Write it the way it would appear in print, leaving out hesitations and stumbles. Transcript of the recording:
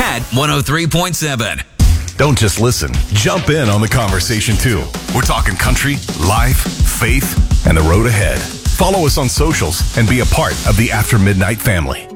Cat 103.7. Don't just listen. Jump in on the conversation, too. We're talking country, life, faith, and the road ahead. Follow us on socials and be a part of the After Midnight family.